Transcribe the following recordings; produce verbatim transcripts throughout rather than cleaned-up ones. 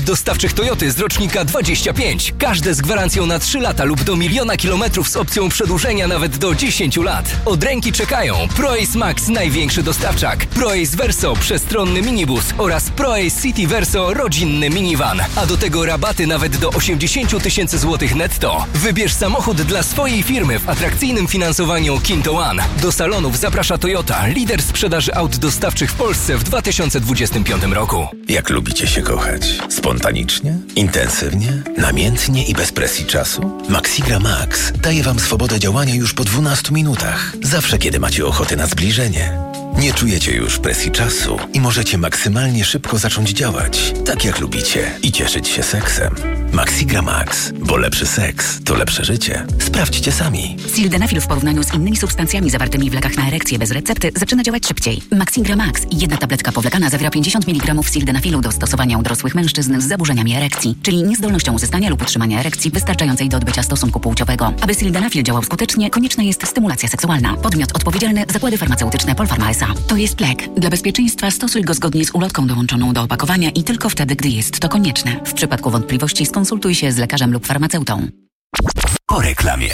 dostawczych Toyoty z rocznika dwadzieścia pięć. Każde z gwarancją na trzy lata lub do miliona kilometrów z opcją przedłużenia nawet do dziesięć lat. Od ręki czekają ProAce Max, największy dostawczak, ProAce Verso, przestronny minibus oraz ProAce City Verso, rodzinny minivan. A do tego rabaty nawet do osiemdziesiąt tysięcy złotych netto. Wybierz samochód dla swojej firmy w atrakcyjnym finansowaniu Kinto One. Do salonów zaprasza Toyota, lider sprzedaży aut dostawczych w Polsce w dwa tysiące dwudziestym piątym roku. Jak lubicie się kochać? Spontanicznie? Intensywnie? Namiętnie i bez presji czasu? Maxigra Max daje Wam swobodę działania już po dwunastu minutach. Zawsze, kiedy macie ochotę na zbliżenie. Nie czujecie już presji czasu i możecie maksymalnie szybko zacząć działać, tak jak lubicie, i cieszyć się seksem. Maxigra Max, bo lepszy seks to lepsze życie. Sprawdźcie sami. Sildenafil w porównaniu z innymi substancjami zawartymi w lekach na erekcję bez recepty zaczyna działać szybciej. Maxigra Max, jedna tabletka powlekana, zawiera pięćdziesiąt miligramów sildenafilu do stosowania u dorosłych mężczyzn z zaburzeniami erekcji, czyli niezdolnością uzyskania lub utrzymania erekcji wystarczającej do odbycia stosunku płciowego. Aby sildenafil działał skutecznie, konieczna jest stymulacja seksualna. Podmiot odpowiedzialny: Zakłady Farmaceutyczne Polpharma S A. To jest lek. Dla bezpieczeństwa stosuj go zgodnie z ulotką dołączoną do opakowania i tylko wtedy, gdy jest to konieczne. W przypadku wątpliwości skonsultuj się z lekarzem lub farmaceutą. Po reklamie.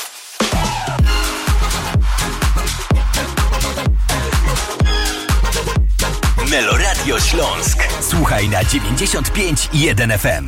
Meloradio Śląsk. Słuchaj na dziewięćdziesiąt pięć i jeden F M.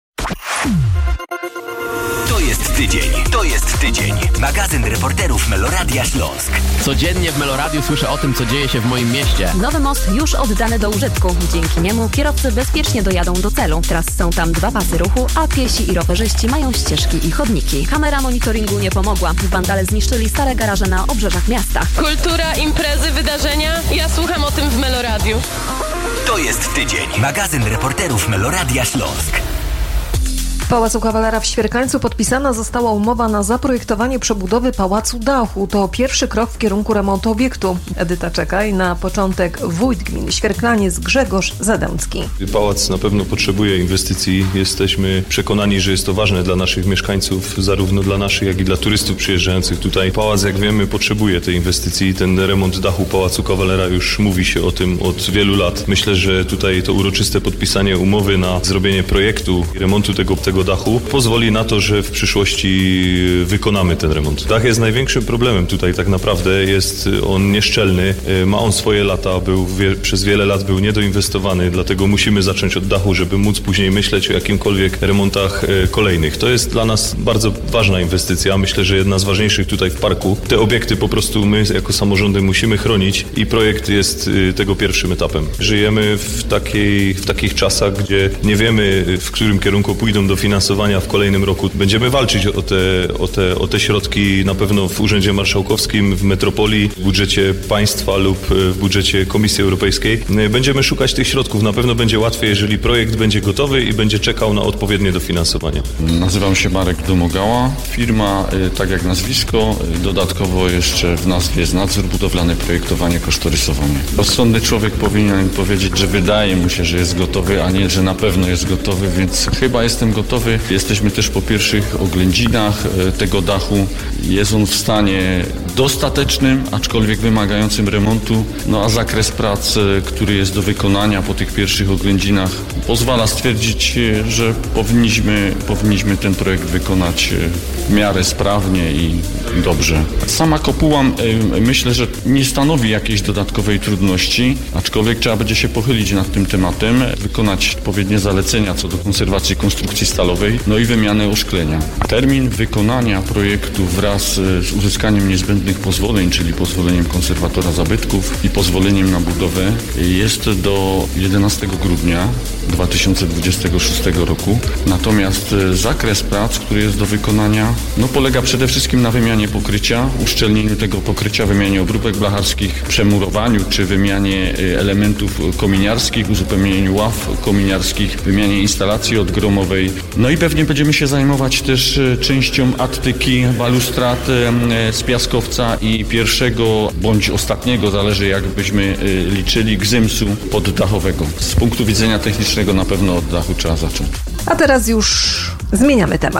To jest tydzień. To jest tydzień. Magazyn reporterów Meloradia Śląsk. Codziennie w Meloradiu słyszę o tym, co dzieje się w moim mieście. Nowy most już oddany do użytku. Dzięki niemu kierowcy bezpiecznie dojadą do celu. Teraz są tam dwa pasy ruchu, a piesi i rowerzyści mają ścieżki i chodniki. Kamera monitoringu nie pomogła. Wandale zniszczyli stare garaże na obrzeżach miasta. Kultura, imprezy, wydarzenia. Ja słucham o tym w Meloradiu. To jest tydzień. Magazyn reporterów Meloradia Śląsk. W Pałacu Kawalera w Świerkańcu podpisana została umowa na zaprojektowanie przebudowy pałacu dachu. To pierwszy krok w kierunku remontu obiektu. Edyta Czekaj, na początek wójt gminy Świerklaniec Grzegorz Zadęcki. Pałac na pewno potrzebuje inwestycji. Jesteśmy przekonani, że jest to ważne dla naszych mieszkańców, zarówno dla naszych, jak i dla turystów przyjeżdżających tutaj. Pałac, jak wiemy, potrzebuje tej inwestycji. Ten remont dachu Pałacu Kawalera, już mówi się o tym od wielu lat. Myślę, że tutaj to uroczyste podpisanie umowy na zrobienie projektu i remontu tego, tego dachu pozwoli na to, że w przyszłości wykonamy ten remont. Dach jest największym problemem tutaj tak naprawdę. Jest on nieszczelny, ma on swoje lata, był wie, przez wiele lat był niedoinwestowany, dlatego musimy zacząć od dachu, żeby móc później myśleć o jakimkolwiek remontach kolejnych. To jest dla nas bardzo ważna inwestycja, myślę, że jedna z ważniejszych tutaj w parku. Te obiekty po prostu my jako samorządy musimy chronić i projekt jest tego pierwszym etapem. Żyjemy w, takiej, w takich czasach, gdzie nie wiemy, w którym kierunku pójdą do finansowania w kolejnym roku. Będziemy walczyć o te, o te, o te środki na pewno w Urzędzie Marszałkowskim, w metropolii, w budżecie państwa lub w budżecie Komisji Europejskiej. Będziemy szukać tych środków. Na pewno będzie łatwiej, jeżeli projekt będzie gotowy i będzie czekał na odpowiednie dofinansowanie. Nazywam się Marek Domogała. Firma, tak jak nazwisko, dodatkowo jeszcze w nazwie jest nadzór budowlany, projektowanie, kosztorysowanie. Rozsądny człowiek powinien powiedzieć, że wydaje mu się, że jest gotowy, a nie, że na pewno jest gotowy, więc chyba jestem gotowy. Jesteśmy też po pierwszych oględzinach tego dachu. Jest on w stanie dostatecznym, aczkolwiek wymagającym remontu. No a zakres prac, który jest do wykonania po tych pierwszych oględzinach, pozwala stwierdzić, że powinniśmy, powinniśmy ten projekt wykonać w miarę sprawnie i dobrze. Sama kopuła, myślę, że nie stanowi jakiejś dodatkowej trudności, aczkolwiek trzeba będzie się pochylić nad tym tematem, wykonać odpowiednie zalecenia co do konserwacji konstrukcji stalowej, no i wymiany oszklenia. Termin wykonania projektu wraz z uzyskaniem niezbędnych pozwoleń, czyli pozwoleniem konserwatora zabytków i pozwoleniem na budowę, jest do jedenastego grudnia dwa tysiące dwudziestego szóstego roku. Natomiast zakres prac, który jest do wykonania, no polega przede wszystkim na wymianie pokrycia, uszczelnieniu tego pokrycia, wymianie obróbek blacharskich, przemurowaniu czy wymianie elementów kominiarskich, uzupełnieniu ław kominiarskich, wymianie instalacji odgromowej. No i pewnie będziemy się zajmować też częścią attyki, balustrad z piaskowca i pierwszego bądź ostatniego, zależy jak byśmy liczyli, gzymsu poddachowego. Z punktu widzenia technicznego na pewno od dachu trzeba zacząć. A teraz już zmieniamy temat.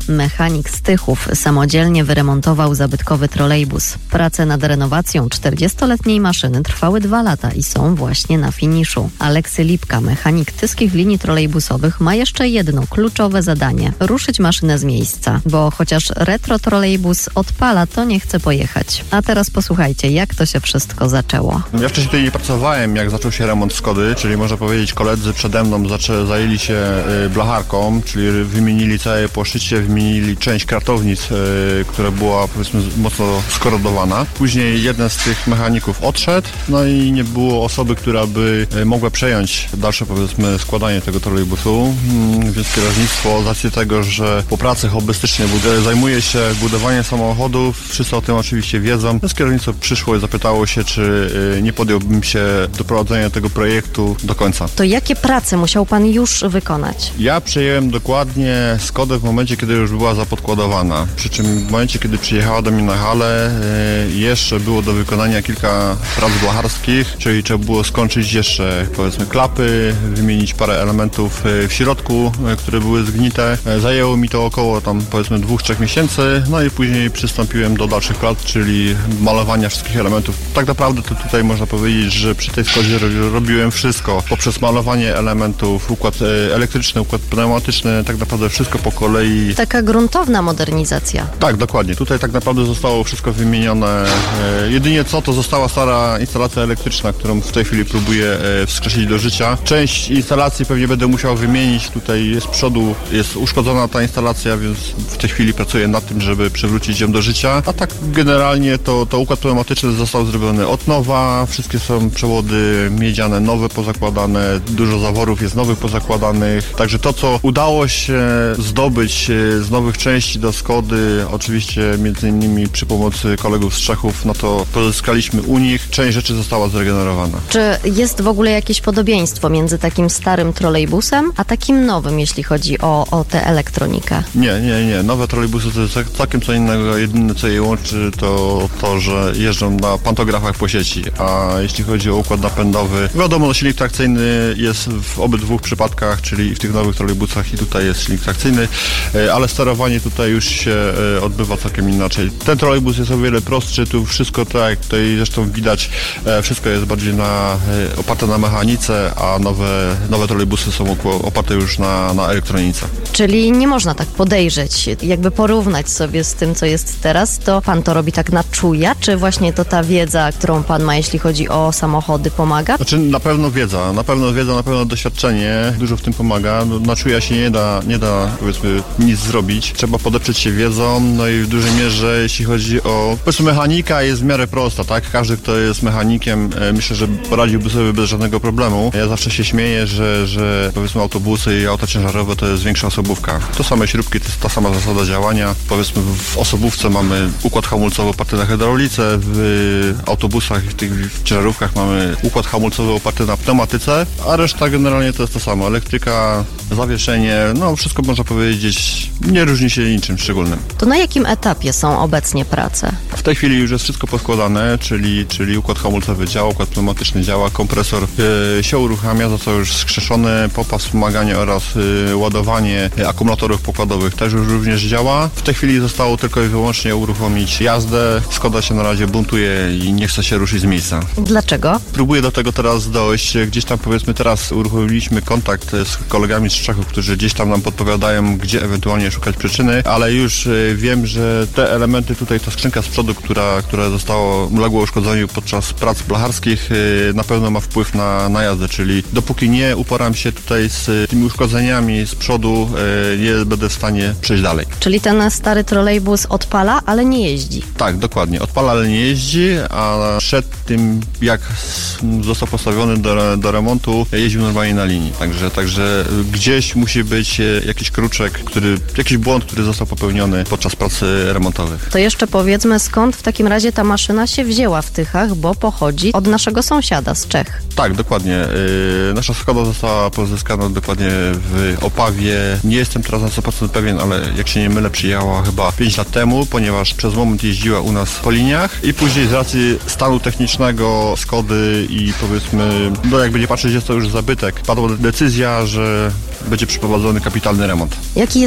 Mechanik z Tychów samodzielnie wyremontował zabytkowy trolejbus. Prace nad renowacją czterdziestoletniej maszyny trwały dwa lata i są właśnie na finiszu. Aleksy Lipka, mechanik tyskich linii trolejbusowych, ma jeszcze jedno kluczowe zadanie – ruszyć maszynę z miejsca, bo chociaż retro trolejbus odpala, to nie chce pojechać. A teraz posłuchajcie, jak to się wszystko zaczęło. Ja wcześniej tutaj nie pracowałem, jak zaczął się remont Skody, czyli można powiedzieć koledzy przede mną zaczę, zajęli się y, blacharką, czyli wymienili całe płaszczycie, wymienili część kratownic, y, która była powiedzmy mocno skorodowana. Później jeden z tych mechaników odszedł, no i nie było osoby, która by y, mogła przejąć dalsze powiedzmy składanie tego trolejbusu, y, więc kierownictwo z racji tego, że po pracy hobbystycznie bud- zajmuje się budowaniem samochodów, wszyscy o tym oczywiście wiedzą, więc kierownictwo przyszło i zapytało się, czy y, nie podjąłbym się doprowadzenia tego projektu do końca. To jakie prace musiał pan już wykonać? Ja przejąłem dokładnie Skodę w momencie, kiedy już była zapodkładowana. Przy czym w momencie, kiedy przyjechała do mnie na halę, y, jeszcze było do wykonania kilka prac blacharskich, czyli trzeba było skończyć jeszcze powiedzmy klapy, wymienić parę elementów y, w środku, y, które były zgnite. Y, zajęło mi to około tam powiedzmy dwóch, trzech miesięcy, no i później przystąpiłem do dalszych prac, czyli malowania wszystkich elementów. Tak naprawdę to tutaj można powiedzieć, że przy tej Skodzie robiłem wszystko. Poprzez malowanie elementów, układ elektryczny, układ pneumatyczny, tak naprawdę wszystko po kolei. Taka gruntowna modernizacja. Tak, dokładnie. Tutaj tak naprawdę zostało wszystko wymienione. Jedynie co, to została stara instalacja elektryczna, którą w tej chwili próbuję wskrzesić do życia. Część instalacji pewnie będę musiał wymienić. Tutaj jest z przodu, jest uszkodzona ta instalacja, więc w tej chwili pracuję nad tym, żeby przywrócić ją do życia. A tak generalnie to, to układ pneumatyczny został zrobiony od nowa. Wszystkie są przewody miedziane, nowe pozakładane. Dużo zaworów jest nowych pozakładanych. Także to, co udało się zdobyć z nowych części do Skody, oczywiście między innymi przy pomocy kolegów z Czechów, no to pozyskaliśmy u nich. Część rzeczy została zregenerowana. Czy jest w ogóle jakieś podobieństwo między takim starym trolejbusem, a takim nowym, jeśli chodzi o, o tę elektronikę? Nie, nie, nie. Nowe trolejbusy to jest całkiem co innego. Jedyne, co je łączy, to to, że jeżdżą na pantografach po sieci. A jeśli chodzi o układ napędowy, wiadomo, silnik trakcyjny jest w obydwu przypadkach, czyli w tych nowych trolejbusach i tutaj jest silnik trakcyjny, ale sterowanie tutaj już się odbywa całkiem inaczej. Ten trolejbus jest o wiele prostszy, tu wszystko tak, jak tutaj zresztą widać, wszystko jest bardziej na, oparte na mechanice, a nowe, nowe trolejbusy są oparte już na, na elektronice. Czyli nie można tak podejrzeć, jakby porównać sobie z tym, co jest teraz, to pan to robi tak na czuja, czy właśnie to ta wiedza, którą pan ma, jeśli chodzi o samochody, pomaga? Znaczy na pewno wiedza, na pewno wiedza, na pewno doświadczenie dużo w tym pomaga. No, na czuja się nie da, nie da powiedzmy nic zrobić. Trzeba podeprzeć się wiedzą, no i w dużej mierze jeśli chodzi o... Powiedzmy mechanika jest w miarę prosta, tak? Każdy, kto jest mechanikiem, myślę, że poradziłby sobie bez żadnego problemu. Ja zawsze się śmieję, że, że powiedzmy autobusy i auta ciężarowe to jest większa osobówka. To same śrubki, to jest ta sama zasada działania. Powiedzmy w osobówce mamy układ hamulcowy oparty na hydraulice, w autobusach i w tych w ciężarówkach mamy układ hamulcowy oparty na pneumatyce, a reszta generalnie to jest to samo. Elektryka, zawieszenie, no wszystko można powiedzieć, nie różni się niczym szczególnym. To na jakim etapie są obecnie prace? W tej chwili już jest wszystko poskładane, czyli, czyli układ hamulcowy działa, układ pneumatyczny działa, kompresor yy, się uruchamia, został już skrzeszony, pompa wspomagania oraz yy, ładowanie yy, akumulatorów pokładowych też już również działa. W tej chwili zostało tylko i wyłącznie uruchomić jazdę. Skoda się na razie buntuje i nie chce się ruszyć z miejsca. Dlaczego? Próbuję do tego teraz dojść. Gdzieś tam powiedzmy teraz uruchomiliśmy kontakt z kolegami z Czechów, którzy gdzieś tam nam podpowiadają, gdzie ewentualnie szukać przyczyny, ale już y, wiem, że te elementy tutaj, ta skrzynka z przodu, która, która została, uległa uszkodzeniu podczas prac blacharskich, y, na pewno ma wpływ na, na jazdę, czyli dopóki nie uporam się tutaj z tymi uszkodzeniami z przodu, y, nie będę w stanie przejść dalej. Czyli ten stary trolejbus odpala, ale nie jeździ. Tak, dokładnie. Odpala, ale nie jeździ, a przed tym, jak został postawiony do, do remontu, jeździł normalnie na linii. Także, także gdzieś musi być jakiś kruczek, który, jakiś błąd, który został popełniony podczas pracy remontowych. To jeszcze powiedzmy, skąd w takim razie ta maszyna się wzięła w Tychach, bo pochodzi od naszego sąsiada z Czech. Tak, dokładnie. Yy, nasza Skoda została pozyskana dokładnie w Opawie. Nie jestem teraz na sto procent pewien, ale jak się nie mylę, przyjechała chyba pięć lat temu, ponieważ przez moment jeździła u nas po liniach i później z racji stanu technicznego Skody i powiedzmy, no jakby nie patrzeć, jest to już zabytek, padła decyzja, że będzie przeprowadzony kapitalny remont. Jaki jest zatem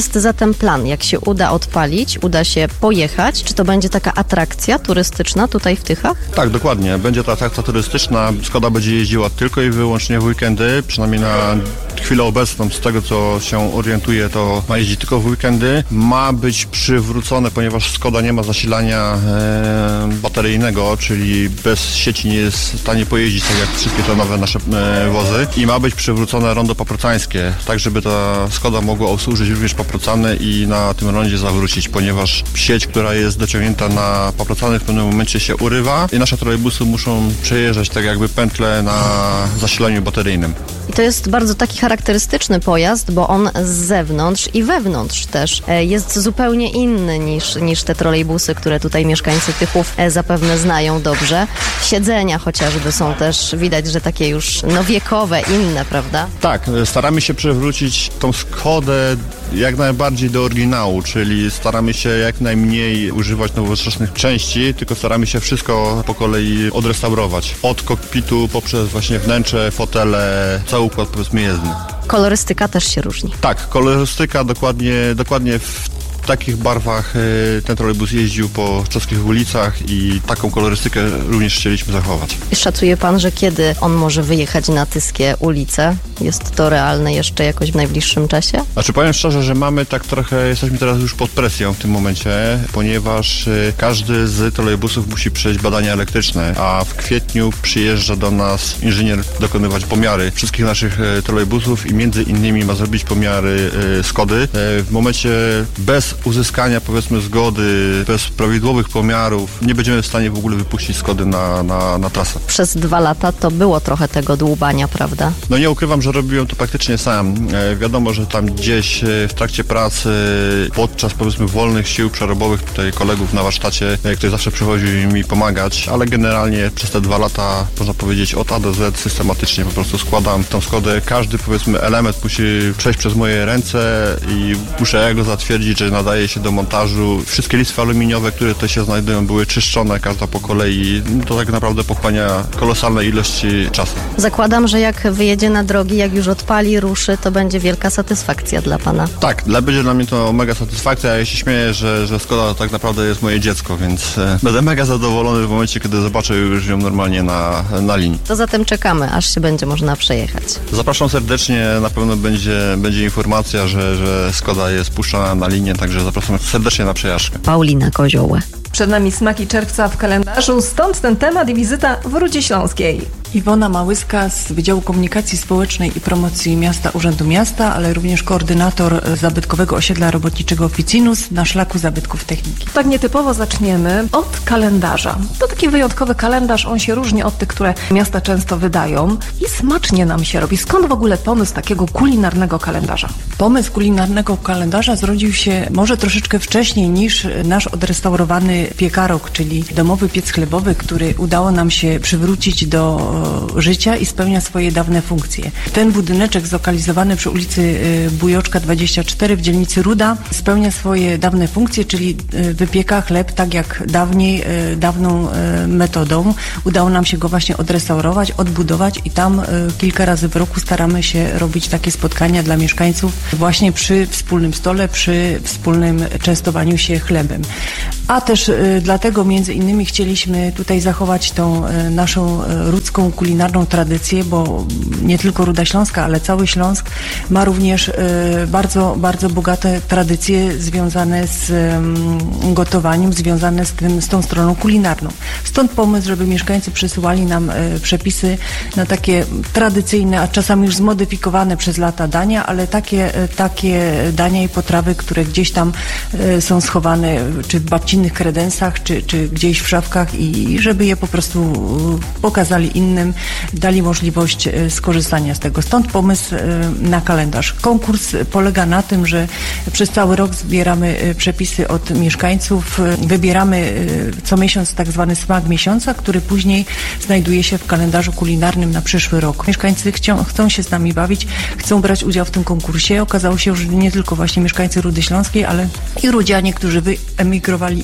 ten plan? Jak się uda odpalić, uda się pojechać, czy to będzie taka atrakcja turystyczna tutaj w Tychach? Tak, dokładnie. Będzie to atrakcja turystyczna. Skoda będzie jeździła tylko i wyłącznie w weekendy, przynajmniej na chwilę obecną, z tego co się orientuję, to ma jeździć tylko w weekendy. Ma być przywrócone, ponieważ Skoda nie ma zasilania e, bateryjnego, czyli bez sieci nie jest w stanie pojeździć, tak jak wszystkie te nowe nasze e, wozy. I ma być przywrócone rondo paprocańskie, tak żeby ta Skoda mogła obsłużyć również Paprocany i na tym rondzie zawrócić, ponieważ sieć, która jest dociągnięta na Paprocany, w pewnym momencie się urywa i nasze trolejbusy muszą przejeżdżać tak jakby pętle na zasilaniu bateryjnym. I to jest bardzo taki charakterystyczny pojazd, bo on z zewnątrz i wewnątrz też jest zupełnie inny niż, niż te trolejbusy, które tutaj mieszkańcy Tychów zapewne znają dobrze. Siedzenia chociażby są też, widać, że takie już no wiekowe, inne, prawda? Tak, staramy się przywrócić tą Skodę jak najbardziej do oryginału, czyli staramy się jak najmniej używać nowoczesnych części, tylko staramy się wszystko po kolei odrestaurować. Od kokpitu poprzez właśnie wnętrze, fotele, cały układ powiedzmy jezdny. Kolorystyka też się różni. Tak, kolorystyka dokładnie, dokładnie w W takich barwach ten trolejbus jeździł po czeskich ulicach i taką kolorystykę również chcieliśmy zachować. Szacuje pan, że kiedy on może wyjechać na tyskie ulice? Jest to realne jeszcze jakoś w najbliższym czasie? Znaczy powiem szczerze, że mamy tak trochę, jesteśmy teraz już pod presją w tym momencie, ponieważ każdy z trolejbusów musi przejść badania elektryczne, a w kwietniu przyjeżdża do nas inżynier dokonywać pomiary wszystkich naszych trolejbusów i między innymi ma zrobić pomiary Skody. W momencie bez uzyskania powiedzmy zgody, bez prawidłowych pomiarów nie będziemy w stanie w ogóle wypuścić Skody na, na, na trasę. Przez dwa lata to było trochę tego dłubania, prawda? No nie ukrywam, że robiłem to praktycznie sam. E, wiadomo, że tam gdzieś w trakcie pracy, podczas powiedzmy wolnych sił przerobowych tutaj kolegów na warsztacie, e, ktoś zawsze przychodził mi pomagać, ale generalnie przez te dwa lata, można powiedzieć, od A do Z systematycznie po prostu składam tą Skodę. Każdy powiedzmy element musi przejść przez moje ręce i muszę ja go zatwierdzić, że nadaje się do montażu. Wszystkie listwy aluminiowe, które tutaj się znajdują, były czyszczone, każda po kolei. To tak naprawdę pochłania kolosalne ilości czasu. Zakładam, że jak wyjedzie na drogi, jak już odpali, ruszy, to będzie wielka satysfakcja dla pana. Tak, dla, będzie dla mnie to mega satysfakcja. Ja się śmieję, że, że Skoda tak naprawdę jest moje dziecko, więc e, będę mega zadowolony w momencie, kiedy zobaczę już ją normalnie na, na linii. To zatem czekamy, aż się będzie można przejechać. Zapraszam serdecznie, na pewno będzie, będzie informacja, że, że Skoda jest puszczana na linię, także zapraszam serdecznie na przejażdżkę. Paulina Koziołę. Przed nami smaki czerwca w kalendarzu, stąd ten temat i wizyta w Rudzie Śląskiej. Iwona Małyska z Wydziału Komunikacji Społecznej i Promocji Miasta Urzędu Miasta, ale również koordynator zabytkowego osiedla robotniczego Ficinus na szlaku zabytków techniki. Tak nietypowo zaczniemy od kalendarza. To taki wyjątkowy kalendarz, on się różni od tych, które miasta często wydają i smacznie nam się robi. Skąd w ogóle pomysł takiego kulinarnego kalendarza? Pomysł kulinarnego kalendarza zrodził się może troszeczkę wcześniej niż nasz odrestaurowany piekarok, czyli domowy piec chlebowy, który udało nam się przywrócić do życia i spełnia swoje dawne funkcje. Ten budyneczek zlokalizowany przy ulicy Bujoczka dwadzieścia cztery w dzielnicy Ruda spełnia swoje dawne funkcje, czyli wypieka chleb tak jak dawniej, dawną metodą. Udało nam się go właśnie odrestaurować, odbudować i tam kilka razy w roku staramy się robić takie spotkania dla mieszkańców właśnie przy wspólnym stole, przy wspólnym częstowaniu się chlebem. A też dlatego między innymi chcieliśmy tutaj zachować tą naszą rudzką kulinarną tradycję, bo nie tylko Ruda Śląska, ale cały Śląsk ma również bardzo, bardzo bogate tradycje związane z gotowaniem, związane z tym, z tą stroną kulinarną. Stąd pomysł, żeby mieszkańcy przesyłali nam przepisy na takie tradycyjne, a czasami już zmodyfikowane przez lata dania, ale takie, takie dania i potrawy, które gdzieś tam są schowane, czy w babcinnych kredensach, czy, czy gdzieś w szafkach i żeby je po prostu pokazali innym, dali możliwość skorzystania z tego. Stąd pomysł na kalendarz. Konkurs polega na tym, że przez cały rok zbieramy przepisy od mieszkańców, wybieramy co miesiąc tak zwany smak miesiąca, który później znajduje się w kalendarzu kulinarnym na przyszły rok. Mieszkańcy chcą, chcą się z nami bawić, chcą brać udział w tym konkursie. Okazało się, że nie tylko właśnie mieszkańcy Rudy Śląskiej, ale i rudzianie, którzy wyemigrowali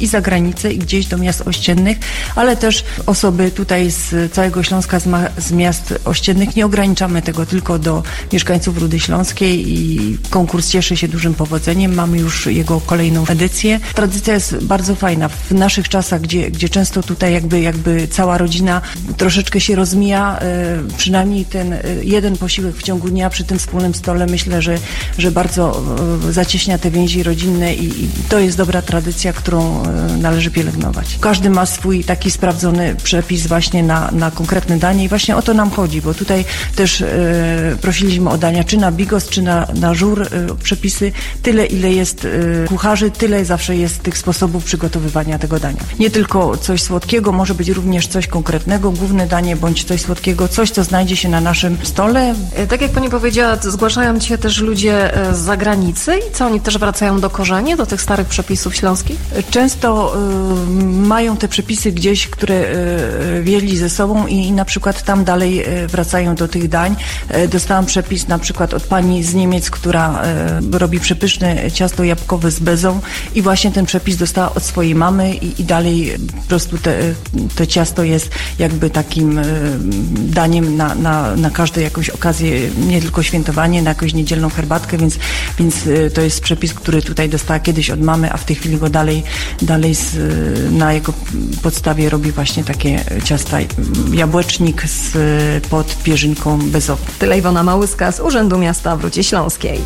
i za granicę, i gdzieś do miast ościennych, ale też osoby tutaj z całego Śląska, z, ma- z miast ościennych. Nie ograniczamy tego tylko do mieszkańców Rudy Śląskiej i konkurs cieszy się dużym powodzeniem. Mamy już jego kolejną edycję. Tradycja jest bardzo fajna. W naszych czasach, gdzie, gdzie często tutaj jakby, jakby cała rodzina troszeczkę się rozmija, y, przynajmniej ten y, jeden posiłek w ciągu dnia przy tym wspólnym stole, myślę, że, że bardzo y, zacieśnia te więzi rodzinne i, i to jest dobra tradycja, którą y, należy pielęgnować. Każdy ma swój taki sprawdzony przepis właśnie na, na konkretne danie i właśnie o to nam chodzi, bo tutaj też y, prosiliśmy o dania czy na bigos, czy na, na żur y, przepisy. Tyle, ile jest y, kucharzy, tyle zawsze jest tych sposobów przygotowywania tego dania. Nie tylko coś słodkiego, może być również coś konkretnego, główne danie bądź coś słodkiego, coś, co znajdzie się na naszym stole. Tak jak pani powiedziała, zgłaszają się też ludzie z zagranicy i co, oni też wracają do korzeni, do tych starych przepisów śląskich? Często y, mają te przepisy gdzieś, które y, wzięli ze sobą i, i na przykład tam dalej y, wracają do tych dań. Y, dostałam przepis na przykład od pani z Niemiec, która y, robi przepyszne ciasto jabłkowe z bezą i właśnie ten przepis dostała od swojej mamy i, i dalej po prostu te, to ciasto jest jakby takim y, daniem na, na, na każdą jakąś okazję, nie tylko świętowanie, na jakąś niedzielną herbatkę, więc, więc y, to jest przepis, który tutaj dostała kiedyś od mamy, a w tej chwili go dalej, dalej z, na jego podstawie robi właśnie takie ciasta jabłecznik z, pod pierzynką bezową. Tyle Iwona Małyska z Urzędu Miasta w Rudzie Śląskiej.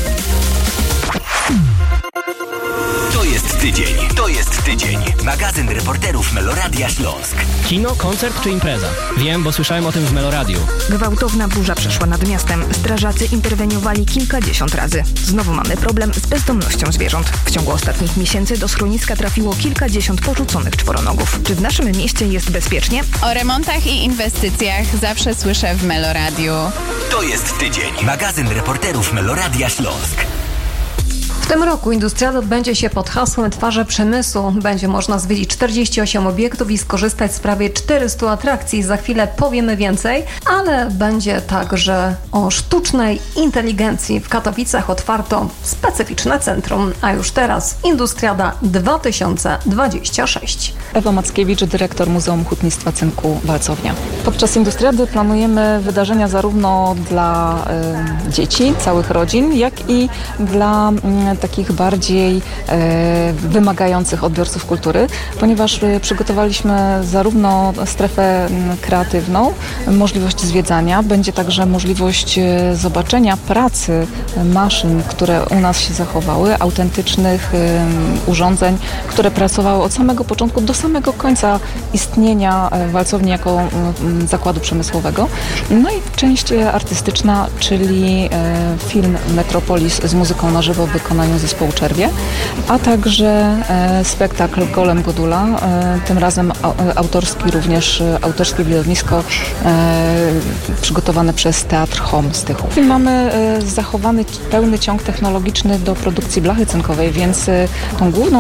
To jest tydzień, to jest tydzień. Magazyn reporterów Meloradia Śląsk. Kino, koncert czy impreza? Wiem, bo słyszałem o tym w Meloradiu. Gwałtowna burza przeszła nad miastem. Strażacy interweniowali kilkadziesiąt razy. Znowu mamy problem z bezdomnością zwierząt. W ciągu ostatnich miesięcy do schroniska trafiło kilkadziesiąt porzuconych czworonogów. Czy w naszym mieście jest bezpiecznie? O remontach i inwestycjach zawsze słyszę w Meloradiu. To jest tydzień. Magazyn reporterów Meloradia Śląsk. W tym roku Industriada odbędzie się pod hasłem Twarze Przemysłu. Będzie można zwiedzić czterdzieści osiem obiektów i skorzystać z prawie czterystu atrakcji. Za chwilę powiemy więcej, ale będzie także o sztucznej inteligencji. W Katowicach otwarto specyficzne centrum, a już teraz Industriada dwa tysiące dwadzieścia sześć. Ewa Mackiewicz, dyrektor Muzeum Hutnictwa Cynku Walcownia. Podczas Industriady planujemy wydarzenia zarówno dla y, dzieci, całych rodzin, jak i dla y, takich bardziej y, wymagających odbiorców kultury, ponieważ y, przygotowaliśmy zarówno strefę y, kreatywną, możliwość zwiedzania, będzie także możliwość y, zobaczenia pracy y, maszyn, które u nas się zachowały, autentycznych y, urządzeń, które pracowały od samego początku do samego końca istnienia walcowni jako zakładu przemysłowego. No i część artystyczna, czyli film Metropolis z muzyką na żywo w wykonaniu zespołu Czerwie, a także spektakl Golem Godula, tym razem autorski, również autorskie wydawnictwo przygotowane przez Teatr Home z Tychów. Mamy zachowany pełny ciąg technologiczny do produkcji blachy cynkowej, więc tą główną